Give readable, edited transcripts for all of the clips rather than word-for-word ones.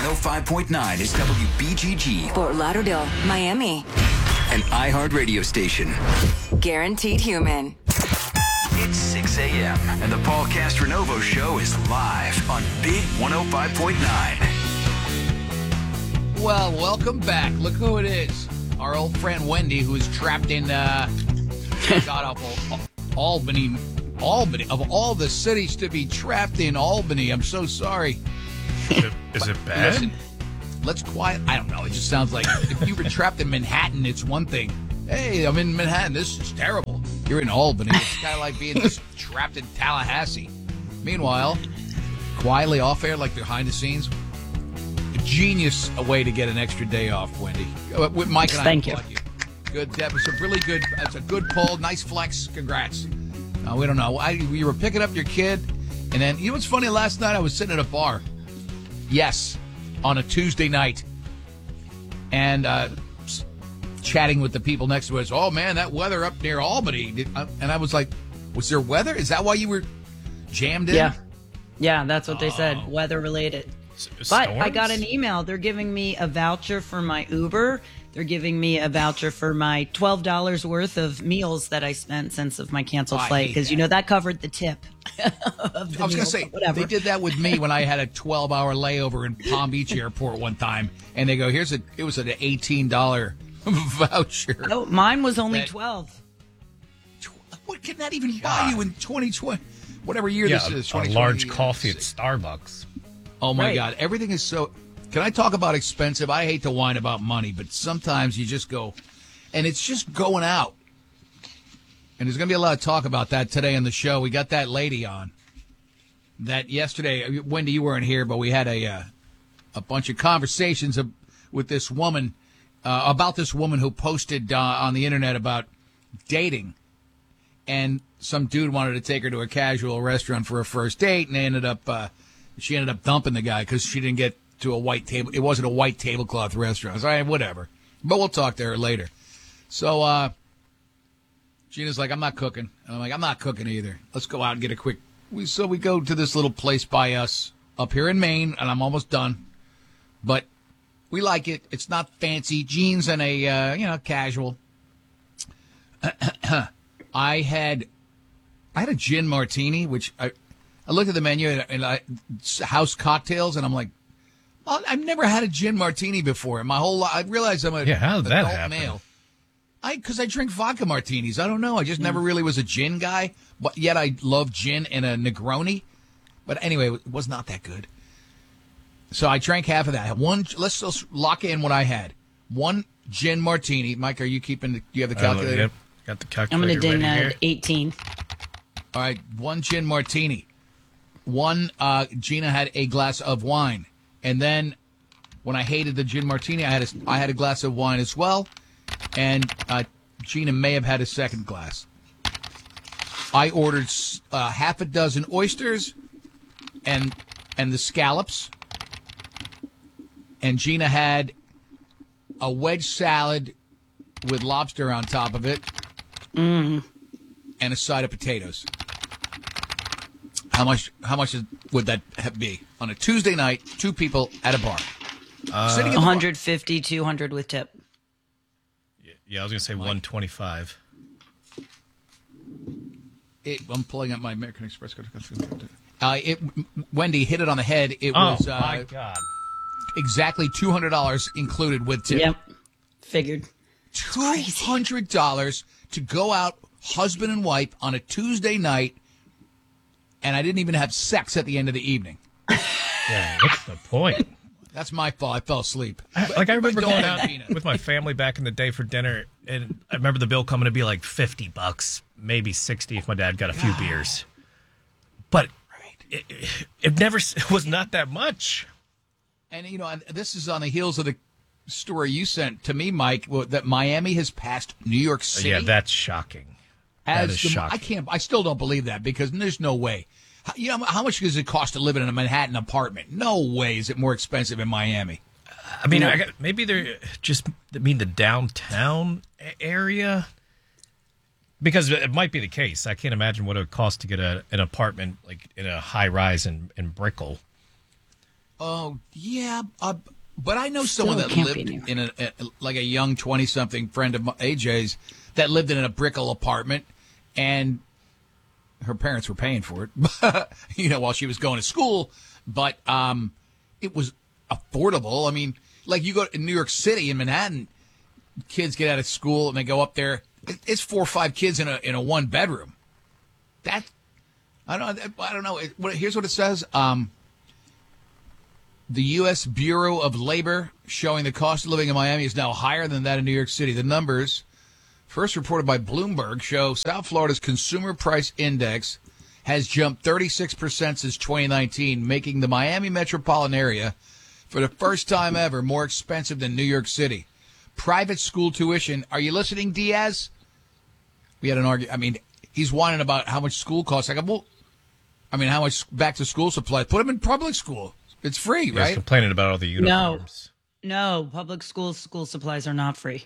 105.9 is WBGG, Fort Lauderdale, Miami. an iHeartRadio station. Guaranteed Human. It's 6 a.m. and the Paul Castronovo Show is live on Big 105.9. Well, welcome back. Look who it is. Our old friend Wendy, who is trapped in god-awful Albany. Albany. Of all the cities to be trapped in, Albany. I'm so sorry. Is it bad? Listen, let's quiet. I don't know. It just sounds like if you were trapped in Manhattan, it's one thing. Hey, I'm in Manhattan. This is terrible. You're in Albany. It's kind of like being trapped in Tallahassee. Meanwhile, quietly off air, like behind the scenes, a genius a way to get an extra day off, Wendy. With Mike and I Thank applaud you. Good, Deb. It's a really good. It's a good pull. Nice flex. Congrats. We don't know. You were picking up your kid, and then you know what's funny? Last night I was sitting at a bar. Yes, on a Tuesday night, and chatting with the people next to us. Oh man, that weather up near Albany. And I was like, was there weather? Is that why you were jammed in? Yeah, that's what they said. Weather related. But I got an email. They're giving me a voucher for my Uber. They're giving me a voucher for my $12 worth of meals that I spent since of my canceled flight, because you know that covered the tip. I was going to say, whatever. They did that with me when I had a 12-hour layover in Palm Beach Airport one time, and they go, it was an $18 voucher. Oh, mine was only 12. What can that even buy you in 2020? Whatever year this is. A large coffee at Starbucks. Oh, my Right. God. Everything is so... Can I talk about expensive? I hate to whine about money, but sometimes you just go... And it's just going out. And there's going to be a lot of talk about that today on the show. We got that lady on. That yesterday... Wendy, you weren't here, but we had a bunch of conversations with this woman... about this woman who posted on the internet about dating. And some dude wanted to take her to a casual restaurant for a first date, and she ended up dumping the guy because she didn't get to a white table. It wasn't a white tablecloth restaurant. So, whatever. But we'll talk to her later. So Gina's like, I'm not cooking. And I'm like, I'm not cooking either. Let's go out and get a quick... So we go to this little place by us up here in Maine, and I'm almost done. But we like it. It's not fancy. Jeans and a, casual. I had a gin martini, which I looked at the menu and house cocktails, and I'm like, well, I've never had a gin martini before in my whole life. I realized I'm how did that adult happen? male. Because I drink vodka martinis. I don't know. I just never really was a gin guy, but yet I love gin and a Negroni. But anyway, it was not that good. So I drank half of that. Let's lock in what I had. One gin martini. Mike, are you keeping? Do you have the calculator? Yep. Got the calculator. I'm going to ding ready that here. at 18. All right, one gin martini. Gina had a glass of wine. And then when I hated the gin martini, I had a glass of wine as well. And Gina may have had a second glass. I ordered half a dozen oysters and the scallops. And Gina had a wedge salad with lobster on top of it. And a side of potatoes. How much would that be on a Tuesday night? Two people at a bar. Sitting at the 150, 200 with tip. Yeah, I was going to say 125. I'm pulling up my American Express. Wendy hit it on the head. It was my God. exactly $200 included with tip. Yep. Figured. $200 to go out, husband and wife, on a Tuesday night, and I didn't even have sex at the end of the evening. Yeah, what's the point? That's my fault. I fell asleep. I remember going out with my family back in the day for dinner, and I remember the bill coming to be like $50, maybe 60 if my dad got a few beers. But it never was not that much. And, this is on the heels of the story you sent to me, Mike, that Miami has passed New York City. Yeah, that's shocking. That is shocking. I still don't believe that because there's no way. How much does it cost to live in a Manhattan apartment? No way is it more expensive in Miami. I mean, maybe they're just the downtown area, because it might be the case. I can't imagine what it would cost to get an apartment like in a high rise in Brickell. Oh, yeah. But I know someone that can't be lived in like a young 20-something friend of AJ's that lived in a brickle apartment, and her parents were paying for it, while she was going to school. But it was affordable. I mean, like you go to New York City in Manhattan, kids get out of school and they go up there. It's 4 or 5 kids in a one bedroom. I don't know. Here's what it says. The U.S. Bureau of Labor showing the cost of living in Miami is now higher than that in New York City. The numbers, first reported by Bloomberg, show South Florida's Consumer Price Index has jumped 36% since 2019, making the Miami metropolitan area, for the first time ever, more expensive than New York City. Private school tuition. Are you listening, Diaz? We had an argument. I mean, he's whining about how much school costs. I go, how much back-to-school supplies? Put them in public school. It's free, right? He's complaining about all the uniforms. No, public school supplies are not free.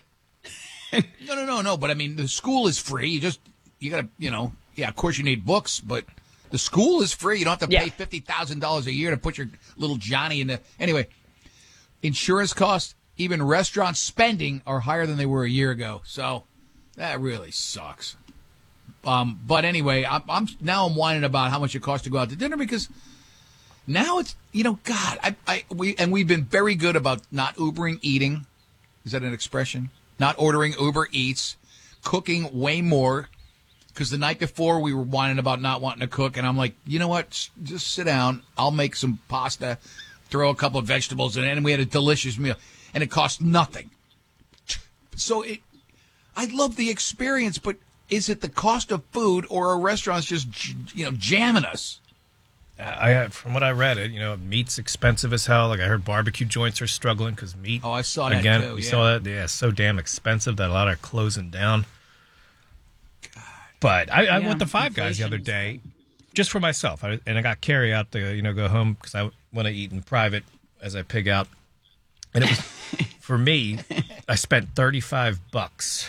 No. But I mean, the school is free. You got to, of course you need books, but the school is free. You don't have to pay $50,000 a year to put your little Johnny in the. Anyway, insurance costs, even restaurant spending are higher than they were a year ago. So that really sucks. But anyway, I'm whining about how much it costs to go out to dinner because. Now it's, God, we've been very good about not Ubering eating. Is that an expression? Not ordering Uber Eats, cooking way more. Because the night before we were whining about not wanting to cook. And I'm like, you know what? Just sit down. I'll make some pasta, throw a couple of vegetables in it. And we had a delicious meal. And it cost nothing. So I love the experience. But is it the cost of food or are restaurants just, jamming us? From what I read, meat's expensive as hell. Like I heard barbecue joints are struggling because meat. Oh, I saw that again. too. We saw that. Yeah, so damn expensive that a lot are closing down. God. But I went to Five Guys the other day, just for myself, and I got Carrie out to go home because I want to eat in private as I pig out, and it was for me. I spent $35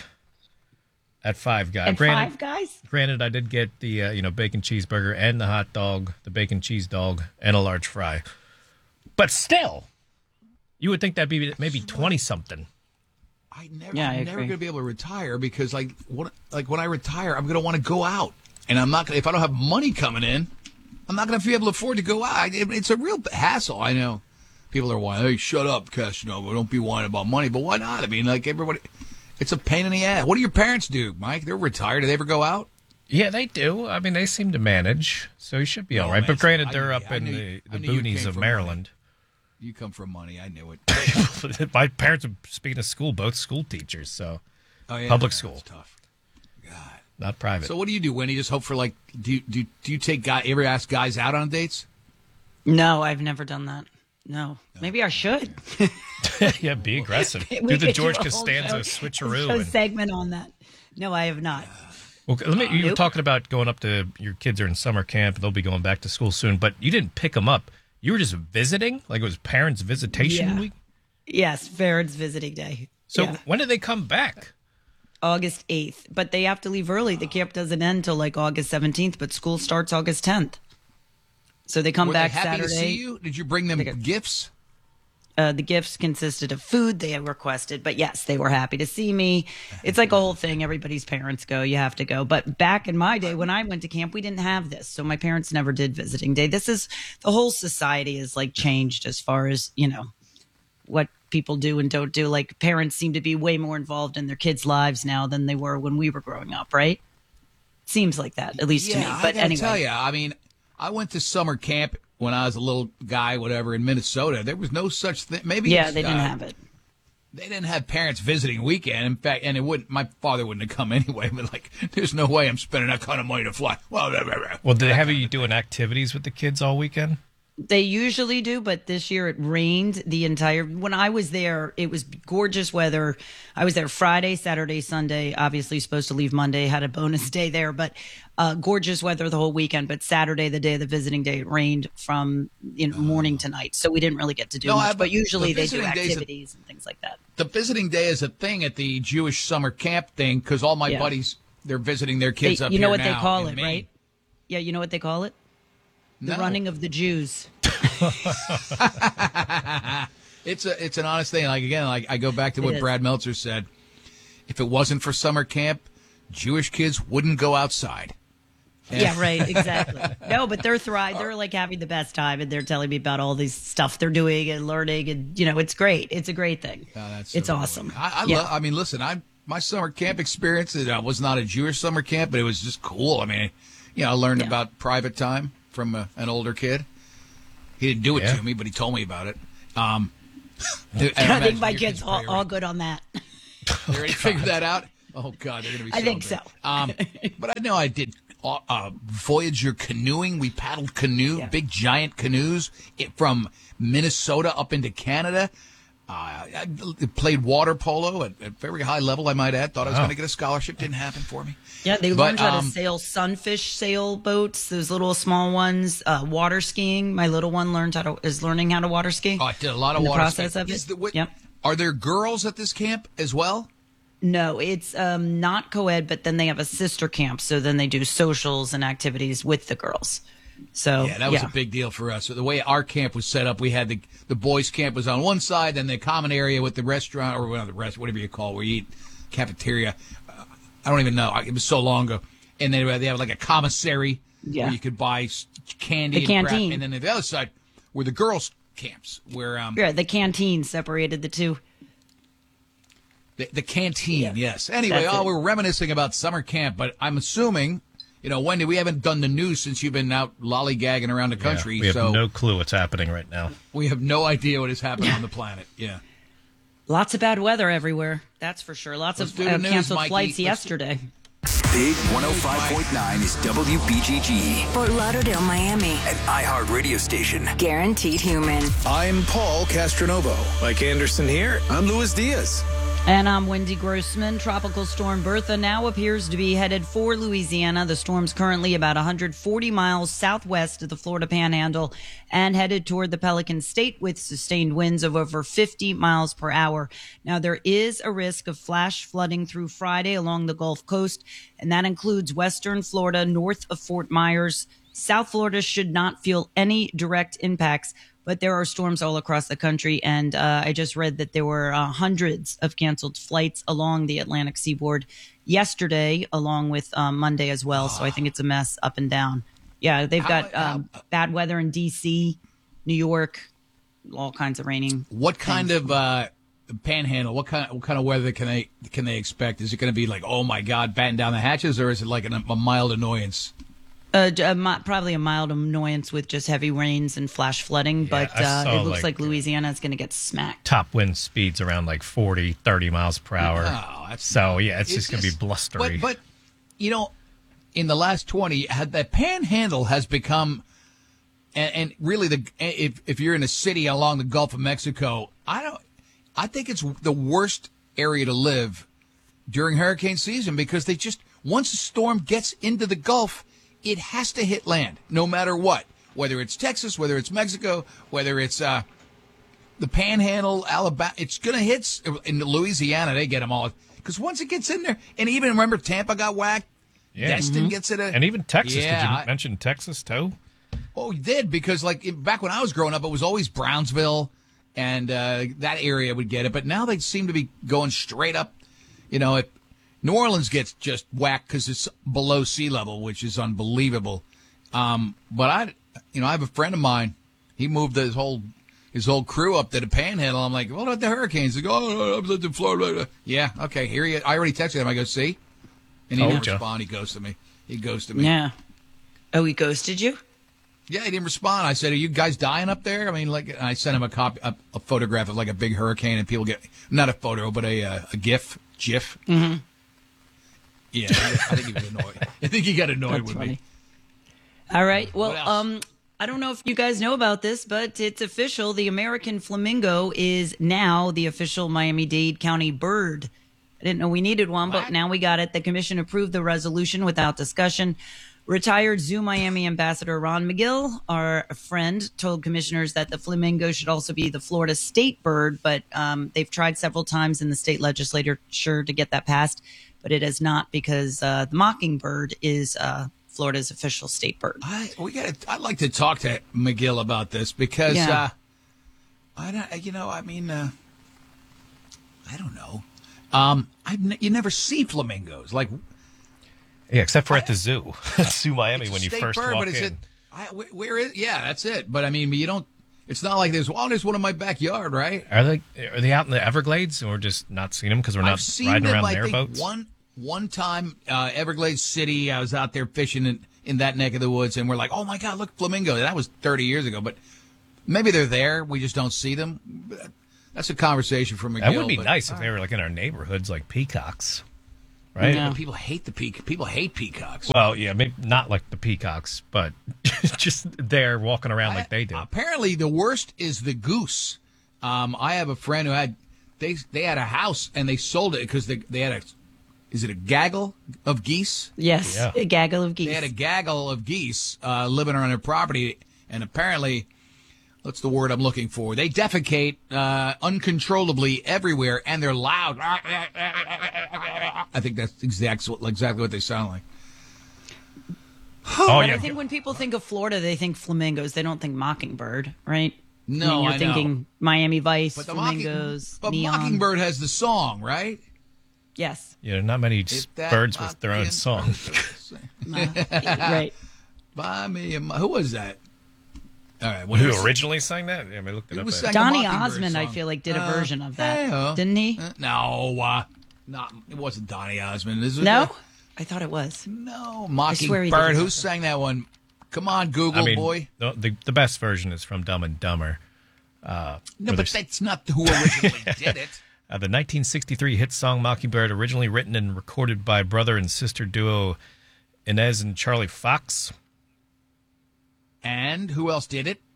at Five Guys. Five Guys? Granted, I did get the bacon cheeseburger and the hot dog, the bacon cheese dog, and a large fry. But still, you would think that'd be maybe 20-something. I'm never going to be able to retire because, when I retire, I'm going to want to go out. And I'm not going to, if I don't have money coming in, I'm not going to be able to afford to go out. It's a real hassle. I know people are whining, hey, shut up, Casanova. Don't be whining about money. But why not? I mean, everybody... It's a pain in the ass. What do your parents do, Mike? They're retired. Do they ever go out? Yeah, they do. I mean, they seem to manage, so you should be all right. Man, but granted, they're up in the boonies of Maryland. Money. You come from money. I knew it. My parents are, speaking of school, both school teachers, so public school. That's tough. God. Not private. So what do you do, Winnie? Just hope for, do you take ever ask guys out on dates? No, I've never done that. No. Maybe I should. Yeah, be aggressive. Do the George Costanza switcheroo. Segment on that. No, I have not. Well, you were talking about going up to your kids are in summer camp. They'll be going back to school soon, but you didn't pick them up. You were just visiting? Like it was parents' visitation week? Yes, parents' visiting day. So when did they come back? August 8th. But they have to leave early. The camp doesn't end till August 17th, but school starts August 10th. So they come back Saturday. Saturday. To see you? Did you bring them gifts? The gifts consisted of food they had requested, but yes, they were happy to see me. It's like a whole thing. Everybody's parents go. You have to go. But back in my day, when I went to camp, we didn't have this. So my parents never did visiting day. The whole society is changed as far as, what people do and don't do. Like parents seem to be way more involved in their kids' lives now than they were when we were growing up, right? Seems like that, at least to me. But anyway. Tell you, I mean, I went to summer camp when I was a little guy, whatever, in Minnesota. There was no such thing. Maybe they didn't have it. They didn't have parents visiting weekend. In fact, and it wouldn't. My father wouldn't have come anyway. But there's no way I'm spending that kind of money to fly. Well, did they have you doing activities with the kids all weekend? They usually do, but this year it rained when I was there, it was gorgeous weather. I was there Friday, Saturday, Sunday, obviously supposed to leave Monday, had a bonus day there, but gorgeous weather the whole weekend. But Saturday, the day of the visiting day, it rained from morning to night. So we didn't really get to do much, but usually they do activities and things like that. The visiting day is a thing at the Jewish summer camp thing because all my buddies, they're visiting their kids up here now. You know what they call it, right? Yeah, you know what they call it? The running of the Jews. It's an honest thing. Like I go back to what Brad Meltzer said. If it wasn't for summer camp, Jewish kids wouldn't go outside. Yeah, right, exactly. No, but they're thriving. They're like having the best time, and they're telling me about all these stuff they're doing and learning, and it's great. It's a great thing. It's awesome. I mean, listen, my summer camp experience, it was not a Jewish summer camp, but it was just cool. I mean, I learned about private time from an older kid. He didn't do it to me, but he told me about it. I think my kids all good on that. They already figured that out? Oh, God, they're going to be so I think so. But I know I did Voyager canoeing. We paddled big giant canoes from Minnesota up into Canada. I played water polo at very high level, I might add. Thought I was going to get a scholarship. Didn't happen for me. Yeah, they learned how to sail sunfish sailboats, those little small ones. Water skiing. My little one is learning how to water ski. Oh, I did a lot of water process skiing. of it. Yep. Are there girls at this camp as well? No, it's not co-ed, but then they have a sister camp. So then they do socials and activities with the girls. So that was a big deal for us. So the way our camp was set up, we had the boys' camp was on one side, then the common area with the restaurant or whatever you call it, where you eat, cafeteria. I don't even know. It was so long ago. And they have like a commissary where you could buy candy and canteen. Crap. And then the other side were the girls' camps where the canteen separated the two. The canteen, yes. Anyway, we're reminiscing about summer camp, but I'm assuming, Wendy, we haven't done the news since you've been out lollygagging around the country. We have no clue what's happening right now. We have no idea what is happening on the planet. Yeah. Lots of bad weather everywhere. That's for sure. Lots of canceled flights yesterday. Big 105.9 is WBGG. Fort Lauderdale, Miami. An iHeart radio station. Guaranteed Human. I'm Paul Castronovo. Mike Anderson here. I'm Luis Diaz. And I'm Wendy Grossman. Tropical storm Bertha now appears to be headed for Louisiana. The storm's currently about 140 miles southwest of the Florida Panhandle and headed toward the Pelican State with sustained winds of over 50 miles per hour. Now, there is a risk of flash flooding through Friday along the Gulf Coast, and that includes western Florida north of Fort Myers. South Florida should not feel any direct impacts, but there are storms all across the country, and I just read that there were hundreds of canceled flights along the Atlantic seaboard yesterday, along with Monday as well. So I think it's a mess up and down. Yeah, they've got bad weather in D.C., New York, all kinds of raining. What kind of panhandle? What kind of weather can they expect? Is it going to be like, oh my God, batten down the hatches, or is it like a mild annoyance? Probably a mild annoyance with just heavy rains and flash flooding, but it looks like Louisiana is going to get smacked. Top wind speeds around like 40, 30 miles per hour. It's just going to be blustery. But in the last 20, the panhandle has become, and really if you're in a city along the Gulf of Mexico, I think it's the worst area to live during hurricane season because once a storm gets into the Gulf, it has to hit land, no matter what. Whether it's Texas, whether it's Mexico, whether it's the Panhandle, Alabama, it's going to hit. In Louisiana, they get them all. Because once it gets in there, and even remember Tampa got whacked? Yeah. Destin gets it. And even Texas. Yeah. Did you mention Texas, too? Oh, you did, because back when I was growing up, it was always Brownsville, and that area would get it. But now they seem to be going straight up, if New Orleans gets just whacked because it's below sea level, which is unbelievable. But I have a friend of mine. He moved his whole crew up to the Panhandle. I'm like, what about the hurricanes? They go, I was in Florida. Yeah, okay. Here I already texted him. I go, see, and he didn't respond. He ghosted me. Yeah. Oh, he ghosted you? Yeah, he didn't respond. I said, are you guys dying up there? I mean, I sent him a photograph of like a big hurricane, and people get not a photo, but a GIF. Mm-hmm. Yeah, I think he was annoyed. I think he got annoyed with me. All right. Well, I don't know if you guys know about this, but it's official. The American flamingo is now the official Miami-Dade County bird. I didn't know we needed one, but now we got it. The commission approved the resolution without discussion. Retired Zoo Miami ambassador Ron McGill, our friend, told commissioners that the flamingo should also be the Florida state bird, but they've tried several times in the state legislature to get that passed. But it has not, because the mockingbird is Florida's official state bird. I'd like to talk to McGill about this because I don't know. You never see flamingos like. Yeah, except for at the zoo, Zoo Miami, when you first bird, walk but in. Where is? Yeah, that's it. But I mean, you don't. It's not like there's one in my backyard, right? Are they out in the Everglades, or just not seen them because we're not riding around in airboats? One time, Everglades City, I was out there fishing in that neck of the woods, and we're like, oh my God, look, flamingo. That was 30 years ago, but maybe they're there. We just don't see them. That's a conversation for McGill. That would be nice if they were like in our neighborhoods, like peacocks, right? Yeah. People hate People hate peacocks. Well, yeah, maybe not like the peacocks, but just there walking around like they do. Apparently, the worst is the goose. I have a friend who had they had a house and they sold it because they had is it a gaggle of geese? Yes, yeah. A gaggle of geese. They had a gaggle of geese living on their property, and apparently, what's the word I'm looking for? They defecate uncontrollably everywhere, and they're loud. I think that's exactly what they sound like. But I think when people think of Florida, they think flamingos. They don't think mockingbird, right? No, you're thinking Miami Vice, but flamingos, but neon. Mockingbird has the song, right? Yes. Yeah, not many birds with their own song. Right. Buy me who was that? All right, who originally sang that? Yeah, I looked it up. Donny Osmond, I feel like, did a version of that, didn't he? No, it wasn't Donny Osmond. No, I thought it was. No, Mockingbird. Who sang that one? Come on, Google boy. The best version is from Dumb and Dumber. No, but that's not who originally did it. The 1963 hit song Mockingbird, originally written and recorded by brother and sister duo Inez and Charlie Fox. And who else did it?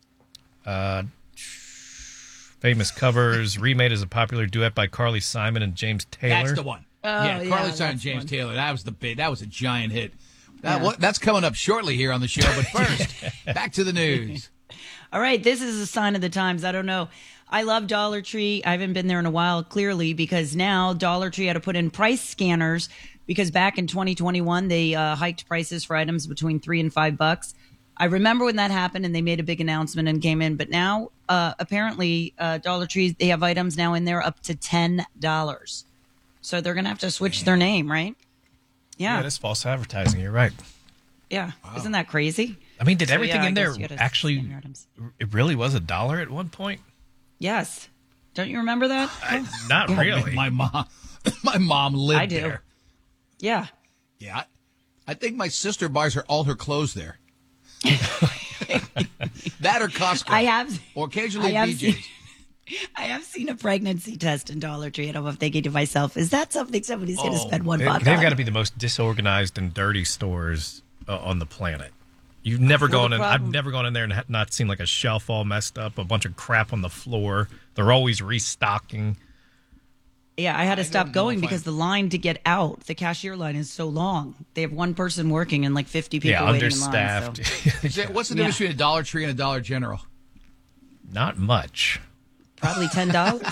Famous covers, remade as a popular duet by Carly Simon and James Taylor. That's the one. Carly Simon and James Taylor. That was a giant hit. That's coming up shortly here on the show. But first, back to the news. All right, this is a sign of the times. I don't know. I love Dollar Tree. I haven't been there in a while, clearly, because now Dollar Tree had to put in price scanners because back in 2021, they hiked prices for items between $3 and $5. I remember when that happened and they made a big announcement and came in. But now, apparently, Dollar Tree, they have items now in there up to $10. So they're going to have to switch their name, right? Yeah. That's false advertising. You're right. Yeah. Wow. Isn't that crazy? I mean, did everything in there actually, it really was $1 at one point? Yes. Don't you remember that? Not really. My mom lived there. Yeah. Yeah. I think my sister buys all her clothes there. That or Costco. Or occasionally BJ's. I have seen a pregnancy test in Dollar Tree. I don't know if they gave to myself. Is that something somebody's going to spend $1 on? They've got to be the most disorganized and dirty stores on the planet. You've never gone in. I've never gone in there and not seen like a shelf all messed up, a bunch of crap on the floor. They're always restocking. Yeah, I had to stop going because the line to get out, the cashier line is so long. They have one person working and like 50 people waiting in line. Understaffed. So. What's the difference between a Dollar Tree and a Dollar General? Not much. Probably $10.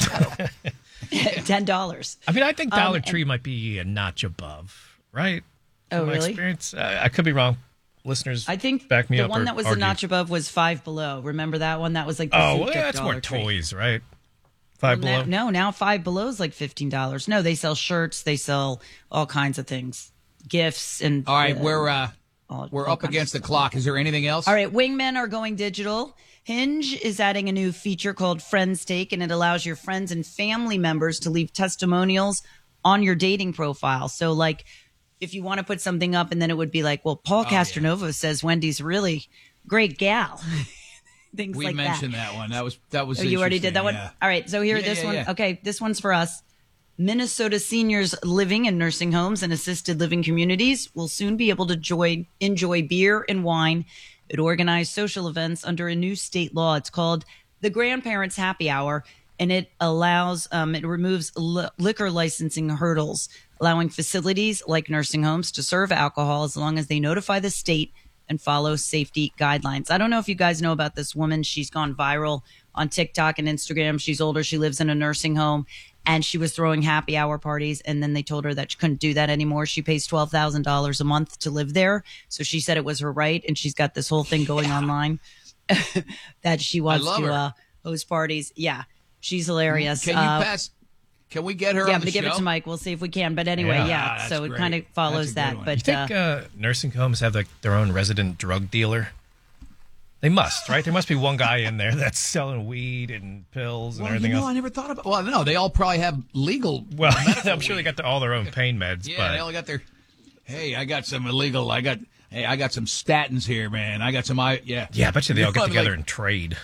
$10. I mean, I think Dollar Tree might be a notch above, right? Oh, my really? Experience. I could be wrong. Listeners, I think back me the up. one that was a notch above was Five Below. Remember that one? That was like the that's more toys, right? Five Below. Now Five Below is like $15. No, they sell shirts. They sell all kinds of things, gifts, and all right. We're up against the clock. Is there anything else? All right, Wingmen are going digital. Hinge is adding a new feature called Friends Take, and it allows your friends and family members to leave testimonials on your dating profile. So, like, if you want to put something up, and then it would be like, well, Paul Castronova says Wendy's a really great gal. Things we like that. We mentioned that one. That was. Oh, you already did that one? Yeah. All right, so this one. Yeah. Okay, this one's for us. Minnesota seniors living in nursing homes and assisted living communities will soon be able to enjoy beer and wine at organized social events under a new state law. It's called the Grandparents Happy Hour, and it allows it removes liquor licensing hurdles, allowing facilities like nursing homes to serve alcohol as long as they notify the state and follow safety guidelines. I don't know if you guys know about this woman. She's gone viral on TikTok and Instagram. She's older. She lives in a nursing home. and she was throwing happy hour parties, and then they told her that she couldn't do that anymore. She pays $12,000 a month to live there, so she said it was her right, and she's got this whole thing going online that she wants to host parties. Yeah, she's hilarious. Can we get her on Yeah, the I'm going to give it show? to Mike. We'll see if we can. But anyway, that's so it great. kind of follows That's a that. good one. But You think nursing homes have like their own resident drug dealer? They must, right? There must be one guy in there that's selling weed and pills and everything else. I never thought about. Well, no, they all probably have legal. Well, I'm sure they got all their own pain meds. Yeah, but they all got their. Hey, I got some illegal. I got some statins here, man. I got some. Yeah, I bet you they all get I'm together like- and trade.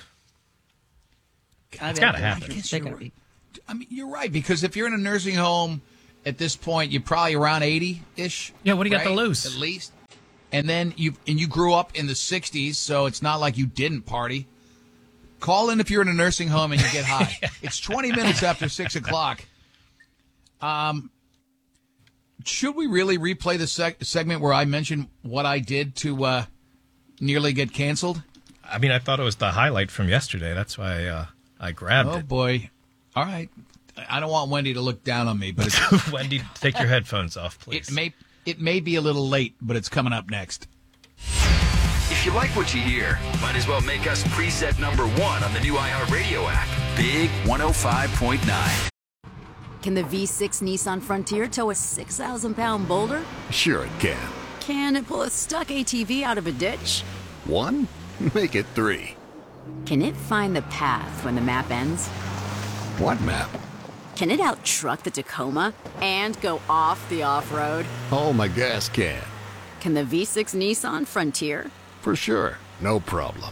I It's bet got to they're- happen. they're gonna be- I mean, you're right, because if you're in a nursing home at this point, you're probably around 80-ish. Yeah, what do you got to right? lose? At least. And then you grew up in the 60s, so it's not like you didn't party. Call in if you're in a nursing home and you get high. It's 20 minutes after 6 o'clock. Should we really replay the segment where I mentioned what I did to nearly get canceled? I mean, I thought it was the highlight from yesterday. That's why I grabbed Oh, it. boy. All right. I don't want Wendy to look down on me, but it's, Wendy, take your headphones off, please. it may be a little late, but it's coming up next. If you like what you hear, might as well make us preset number 1 on the new iHeartRadio app. Big 105.9. Can the V6 Nissan Frontier tow a 6,000-pound boulder? Sure it can. Can it pull a stuck ATV out of a ditch? 1? Make it 3. Can it find the path when the map ends? What map? Can it out-truck the Tacoma and go off the off-road? Oh, my gas can. Can the V6 Nissan Frontier? For sure. No problem.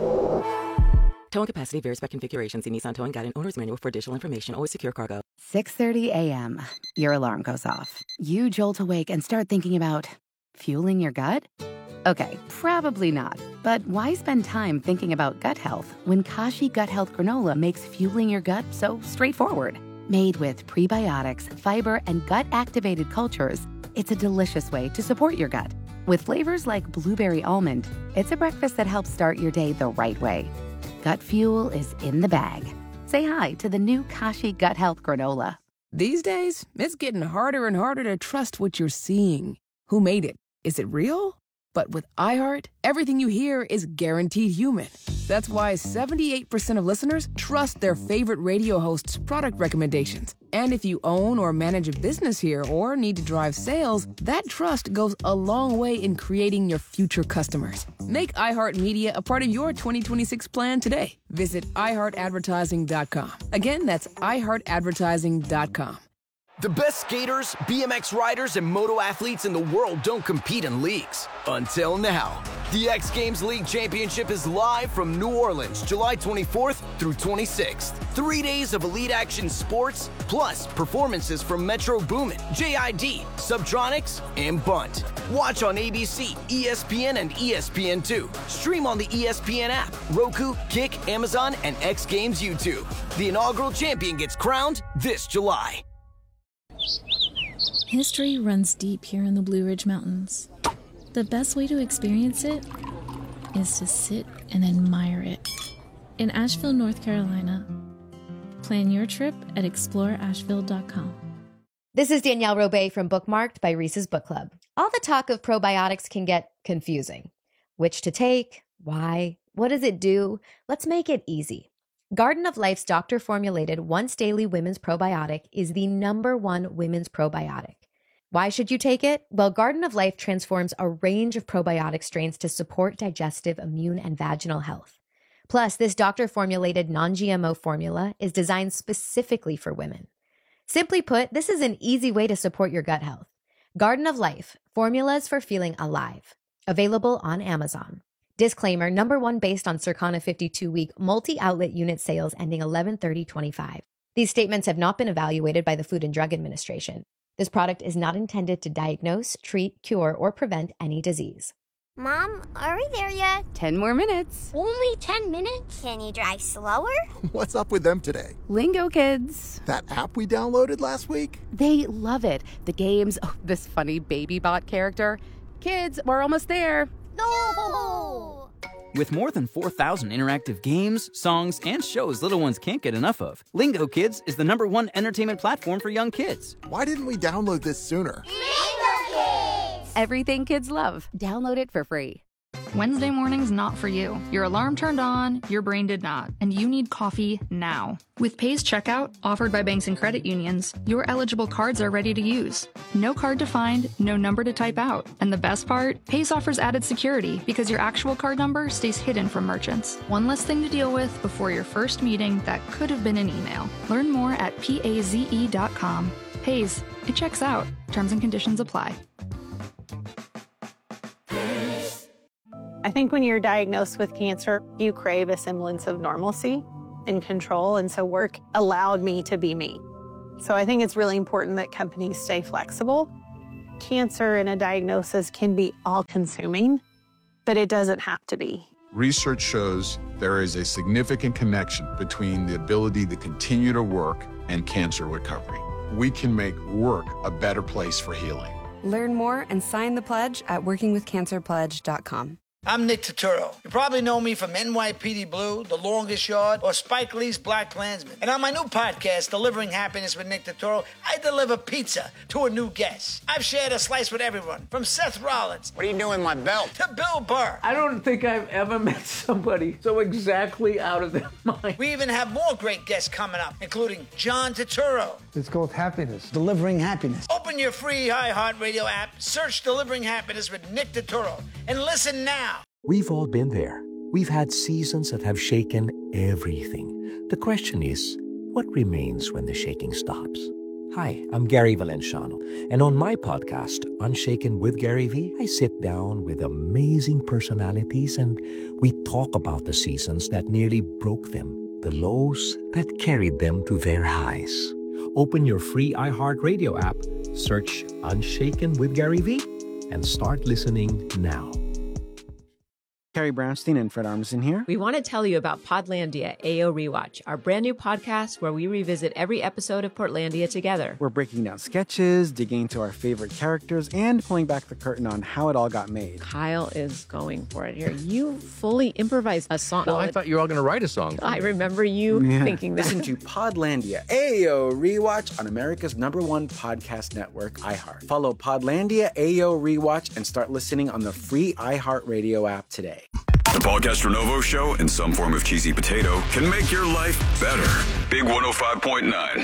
Towing capacity varies by configuration. See Nissan Towing Guide and Owner's Manual for additional information. Always secure cargo. 6:30 a.m. Your alarm goes off. You jolt awake and start thinking about fueling your gut? Okay, probably not. But why spend time thinking about gut health when Kashi Gut Health Granola makes fueling your gut so straightforward? Made with prebiotics, fiber, and gut-activated cultures, it's a delicious way to support your gut. With flavors like blueberry almond, it's a breakfast that helps start your day the right way. Gut fuel is in the bag. Say hi to the new Kashi Gut Health Granola. These days, it's getting harder and harder to trust what you're seeing. Who made it? Is it real? But with iHeart, everything you hear is guaranteed human. That's why 78% of listeners trust their favorite radio hosts' product recommendations. And if you own or manage a business here or need to drive sales, that trust goes a long way in creating your future customers. Make iHeartMedia a part of your 2026 plan today. Visit iHeartAdvertising.com. Again, that's iHeartAdvertising.com. The best skaters, BMX riders, and moto athletes in the world don't compete in leagues. Until now. The X Games League Championship is live from New Orleans, July 24th through 26th. 3 days of elite action sports, plus performances from Metro Boomin, JID, Subtronics, and Bunt. Watch on ABC, ESPN, and ESPN2. Stream on the ESPN app, Roku, Kick, Amazon, and X Games YouTube. The inaugural champion gets crowned this July. History runs deep here in the Blue Ridge Mountains. The best way to experience it is to sit and admire it. In Asheville, North Carolina. Plan your trip at exploreasheville.com. This is Danielle Robay from Bookmarked by Reese's Book Club. All the talk of probiotics can get confusing. Which to take? Why? What does it do? Let's make it easy. Garden of Life's doctor-formulated once-daily women's probiotic is the #1 women's probiotic. Why should you take it? Well, Garden of Life transforms a range of probiotic strains to support digestive, immune, and vaginal health. Plus, this doctor-formulated non-GMO formula is designed specifically for women. Simply put, this is an easy way to support your gut health. Garden of Life, formulas for feeling alive. Available on Amazon. Disclaimer, #1 based on Circana 52-week multi-outlet unit sales ending 11/30/25. These statements have not been evaluated by the Food and Drug Administration. This product is not intended to diagnose, treat, cure, or prevent any disease. Mom, are we there yet? 10 more minutes. Only 10 minutes? Can you drive slower? What's up with them today? Lingo Kids. That app we downloaded last week? They love it. The games, this funny baby bot character. Kids, we're almost there. No! With more than 4,000 interactive games, songs, and shows little ones can't get enough of, Lingo Kids is the #1 entertainment platform for young kids. Why didn't we download this sooner? Everything kids love. Download it for free. Wednesday morning's not for you. Your alarm turned on, your brain did not, and you need coffee now. With Pays Checkout, offered by banks and credit unions, your eligible cards are ready to use. No card to find, no number to type out. And the best part? Pays offers added security because your actual card number stays hidden from merchants. One less thing to deal with before your first meeting that could have been an email. Learn more at PAZE.com. Pays. It checks out. Terms and conditions apply. I think when you're diagnosed with cancer, you crave a semblance of normalcy and control, and so work allowed me to be me. So I think it's really important that companies stay flexible. Cancer and a diagnosis can be all-consuming, but it doesn't have to be. Research shows there is a significant connection between the ability to continue to work and cancer recovery. We can make work a better place for healing. Learn more and sign the pledge at workingwithcancerpledge.com. I'm Nick Turturro. You probably know me from NYPD Blue, The Longest Yard, or Spike Lee's Black Klansman. And on my new podcast, Delivering Happiness with Nick Turturro, I deliver pizza to a new guest. I've shared a slice with everyone, from Seth Rollins. What are you doing with my belt? To Bill Burr. I don't think I've ever met somebody so exactly out of their mind. We even have more great guests coming up, including John Turturro. It's called Happiness. Delivering Happiness. Open your free iHeartRadio app, search Delivering Happiness with Nick Turturro, and listen now. We've all been there. We've had seasons that have shaken everything. The question is, what remains when the shaking stops? Hi, I'm Gary Valenciano, and on my podcast, Unshaken with Gary V, I sit down with amazing personalities and we talk about the seasons that nearly broke them, the lows that carried them to their highs. Open your free iHeartRadio app, search Unshaken with Gary V, and start listening now. Carrie Brownstein and Fred Armisen here. We want to tell you about Podlandia AO Rewatch, our brand new podcast where we revisit every episode of Portlandia together. We're breaking down sketches, digging into our favorite characters, and pulling back the curtain on how it all got made. Kyle is going for it here. You fully improvised a song. Well, I thought you were all going to write a song. I remember you thinking that. Listen to Podlandia AO Rewatch on America's #1 podcast network, iHeart. Follow Podlandia AO Rewatch and start listening on the free iHeartRadio app today. The Paul Castronovo Show and some form of cheesy potato can make your life better. Big 105.9.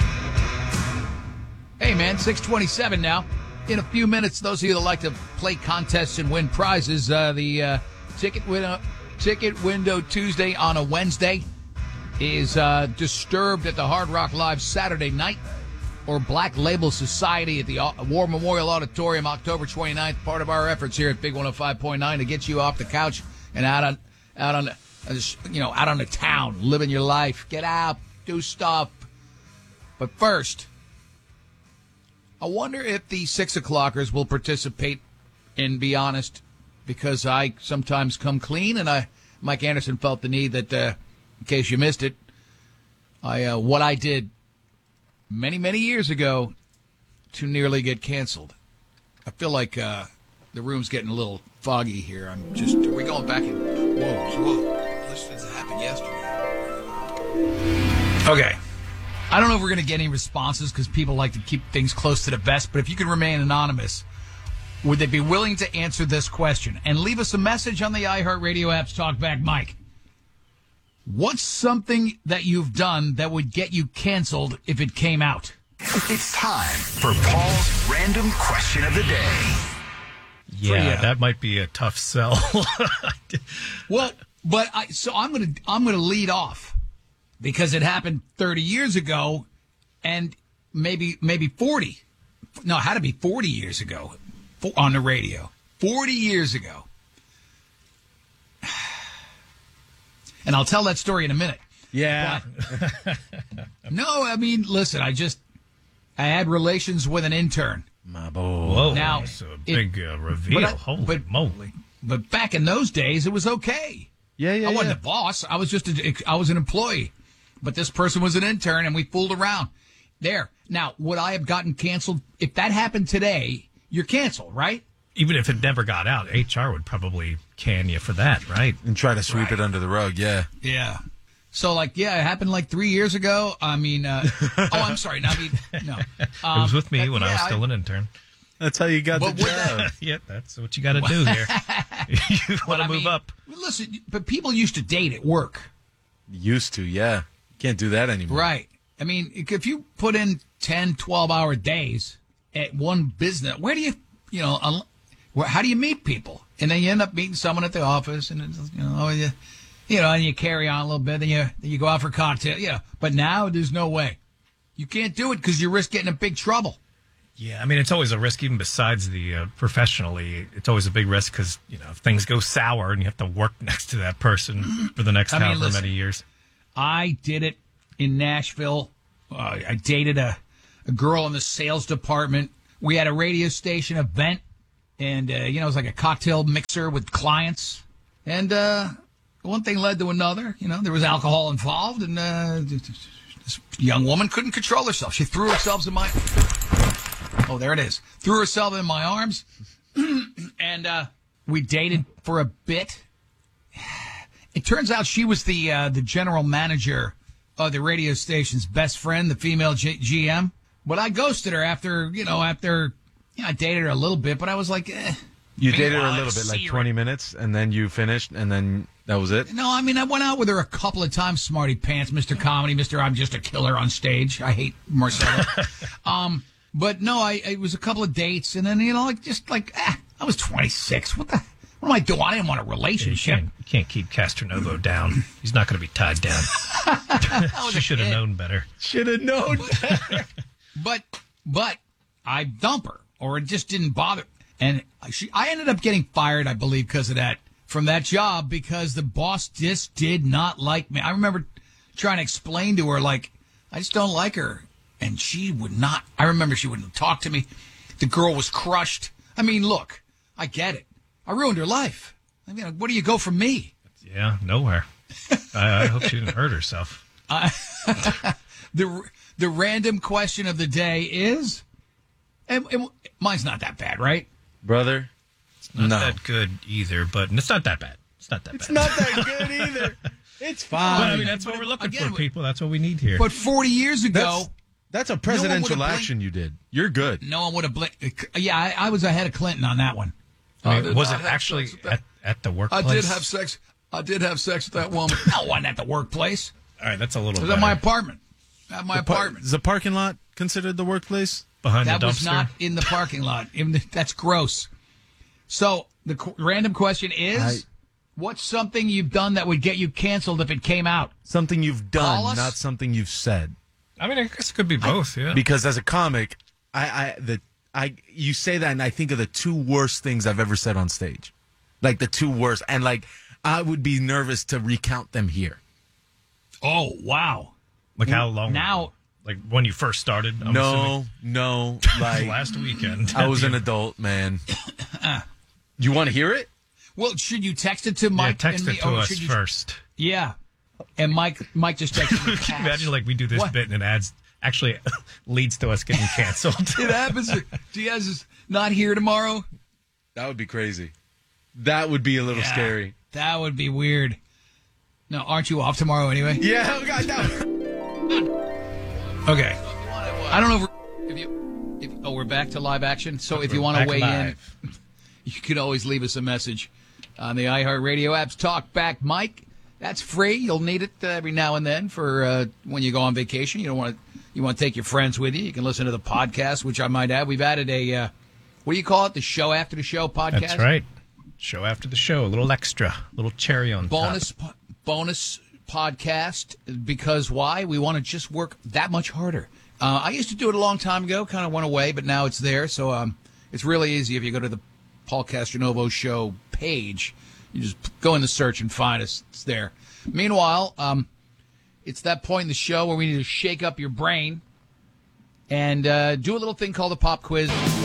Hey, man, 6:27 now. In a few minutes, those of you that like to play contests and win prizes, the ticket window Tuesday on a Wednesday is Disturbed at the Hard Rock Live Saturday night, or Black Label Society at the War Memorial Auditorium October 29th. Part of our efforts here at Big 105.9 to get you off the couch and out on the town, living your life. Get out, do stuff. But first, I wonder if the 6 o'clockers will participate in Be Honest, because I sometimes come clean, and Mike Anderson felt the need that, in case you missed it, what I did many, many years ago to nearly get canceled. I feel like the room's getting a little foggy here. Are we going back in? Whoa. This happened yesterday. Okay. I don't know if we're going to get any responses because people like to keep things close to the vest, but if you can remain anonymous, would they be willing to answer this question? And leave us a message on the iHeartRadio app's Talkback Mike. What's something that you've done that would get you canceled if it came out? It's time for Paul's random question of the day. Yeah, that might be a tough sell. Well, but I'm gonna lead off because it happened 30 years ago, and maybe 40. No, it had to be 40 years ago on the radio. 40 years ago. And I'll tell that story in a minute. Yeah. No, I mean, listen, I had relations with an intern. My boy. Whoa, now, that's a big reveal. Holy moly. But back in those days, it was okay. Yeah. I wasn't a boss. I was I was an employee. But this person was an intern, and we fooled around. There. Now, would I have gotten canceled? If that happened today, you're canceled, right? even if it never got out, HR would probably can you for that, right? And try to sweep it under the rug, yeah. Yeah. So, it happened 3 years ago. I mean, I'm sorry. No. It was with me when I was still an intern. That's how you got the job. Yeah, that's what you got to do here. You want to move up. Listen, but people used to date at work. Used to, yeah. Can't do that anymore. Right. I mean, if you put in 10, 12-hour days at one business, where do how do you meet people? And then you end up meeting someone at the office, and it's, and you carry on a little bit, then you go out for cocktail, But now there's no way. You can't do it because you risk getting in big trouble. Yeah, I mean, it's always a risk, even besides the professionally. It's always a big risk because, if things go sour and you have to work next to that person for the next however many years. I did it in Nashville. I dated a girl in the sales department. We had a radio station event, and, it was like a cocktail mixer with clients. And one thing led to another. There was alcohol involved, and this young woman couldn't control herself. She threw herself in my... Oh, there it is. Threw herself in my arms, and we dated for a bit. It turns out she was the general manager of the radio station's best friend, the female GM. But I ghosted her after I dated her a little bit, but I was like, You dated her a little bit, like 20 minutes, and then you finished, and then that was it? No, I mean, I went out with her a couple of times, Smarty Pants, Mr. Comedy, Mr. I'm just a killer on stage. I hate Marcelo. But no, it was a couple of dates, and then, I was 26. What am I doing? I didn't want a relationship. You can't keep Castronovo down. He's not going to be tied down. She should have known better. Should have known better. But I dump her, or it just didn't bother. And I ended up getting fired, I believe, because of that, from that job, because the boss just did not like me. I remember trying to explain to her, I just don't like her. And she would not. I remember she wouldn't talk to me. The girl was crushed. I mean, look, I get it. I ruined her life. I mean, where do you go from me? Yeah, nowhere. I hope she didn't hurt herself. The random question of the day is, and mine's not that bad, right? Brother, it's not that good either, but it's not that bad. It's not that bad. It's not that good either. It's fine. But, I mean, that's what we're looking for, people. That's what we need here. But 40 years ago... That's a presidential action you did. You're good. No one would have blinked. Yeah, I was ahead of Clinton on that one. I mean, was it actually at the workplace? I did have sex. With that woman. No one at the workplace. All right, that's a little. It was at my apartment. At my apartment. Is the parking lot considered the workplace? Behind that the dumpster? That was not in the parking lot. That's gross. So the random question is, what's something you've done that would get you canceled if it came out? Something you've done, not something you've said. I mean, I guess it could be both, yeah. Because as a comic, you say that, and I think of the two worst things I've ever said on stage, like the two worst, and I would be nervous to recount them here. Oh wow! Like how long? Now, like when you first started? No, like last weekend. I was an adult, man. You want to hear it? Well, should you text it to Mike? Yeah, text it to us first. Yeah. And Mike just texted me. Can you imagine we do this bit and it actually leads to us getting canceled? It happens. Diaz is not here tomorrow. That would be crazy. That would be a little scary. That would be weird. No, aren't you off tomorrow anyway? Yeah. Okay. I don't know if we're back to live action. So if you want to weigh in, you can always leave us a message on the iHeartRadio apps. Talk back, Mike. That's free. You'll need it every now and then for when you go on vacation. You want to take your friends with you. You can listen to the podcast, which I might add. We've added a what do you call it? The show after the show podcast. That's right. Show after the show. A little extra, a little cherry on bonus podcast. Because why? We want to just work that much harder. I used to do it a long time ago. Kind of went away, but now it's there. So it's really easy if you go to the Paul Castronovo Show page. You just go in the search and find us. It's there. Meanwhile, it's that point in the show where we need to shake up your brain and do a little thing called the pop quiz.